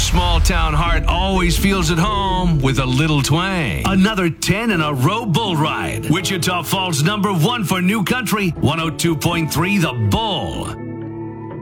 small town heart always feels at home with a little twang. Another 10 in a row bull ride. Wichita Falls #1 for New Country, 102.3 The Bull.